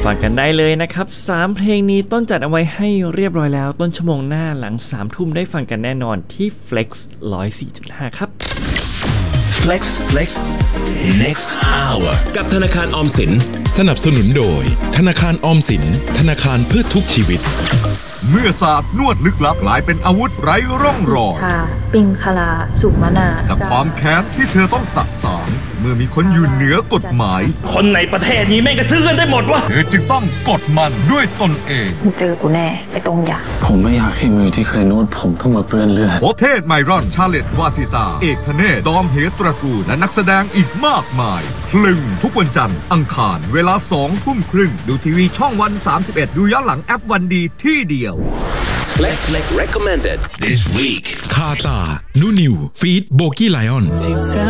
ฟังกันได้เลยนะครับ3เพลงนี้ต้นจัดเอาไว้ให้เรียบร้อยแล้วต้นชั่วโมงหน้าหลัง3 ทุ่มได้ฟังกันแน่นอนที่ Flex 104.5 ครับ Flex Next Hour กับธนาคารออมสินสนับสนุนโดยธนาคารออมสินธนาคารเพื่อทุกชีวิตเมื่อศาสตร์นวดลึกลับกลายเป็นอาวุธไร้ร่องรอยปิงคลาสุมนากับความแค้นที่เธอต้องสะสางเมื่อมีคนอยู่เหนือกฎหมายคนในประเทศนี้แม่งก็ซื้อกันได้หมดวะเธอจึงต้องกดมันด้วยตนเองเจอกูแน่ไอ้ตรงอยากผมไม่อยากให้มือที่เคยนวดผมต้องมาเปื้อนเลือดโอเทศไมรอนชาเลตวาสิตาเอกธเนศดอมเหตระกูลและนักแสดงอีกมากมายคลึงทุกวันจันทร์อังคารเวลา 20:30 น.ดูทีวีช่องวัน31ดูย้อนหลังแอปวันดีที่เดียว Flex recommended this week คาตานูนิวฟีดโบกี้ไลออน